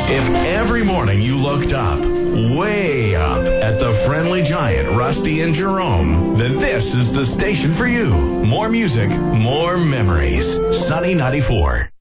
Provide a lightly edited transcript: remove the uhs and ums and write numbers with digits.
If every morning you looked up, way up, at the friendly giant Rusty and Jerome, then this is the station for you. More music, more memories. Sunny 94.